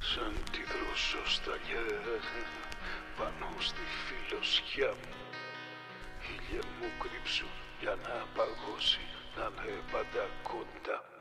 Σαν τη δροσοσταλιά πάνω στη φιλοσιά μου, ήλια μου κρύψου για να παγώσει, να είναι πάντα κοντά.